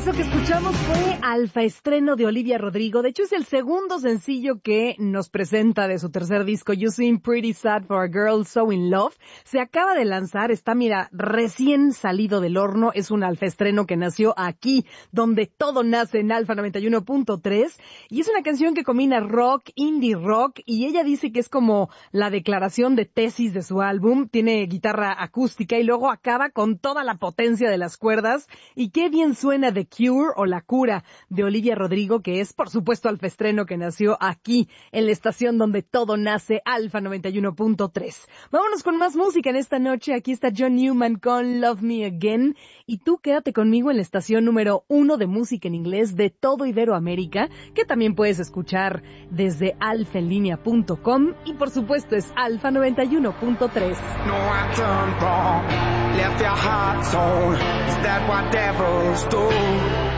Eso que escuchamos fue Alfa, estreno de Olivia Rodrigo. De hecho, es el segundo sencillo que nos presenta de su tercer disco, You Seem Pretty Sad for a Girl So In Love. Se acaba de lanzar, está, mira, recién salido del horno. Es un Alfa estreno que nació aquí, donde todo nace, en Alfa 91.3. Y es una canción que combina rock, indie rock, y ella dice que es como la declaración de tesis de su álbum. Tiene guitarra acústica y luego acaba con toda la potencia de las cuerdas. Y qué bien suena The Cure o La Cura de Olivia Rodrigo, que es, por supuesto, Alfa estreno que nació aquí, en la estación donde todo nace, Alfa 91.3. Vámonos con más música en esta noche. Aquí está John Newman con Love Me Again. Y tú quédate conmigo en la estación número 1 de música en inglés de todo Iberoamérica, que también puedes escuchar desde alfaenlinea.com y, por supuesto, es Alfa 91.3. No, I turned wrong, left your heart torn. Is that what devils do?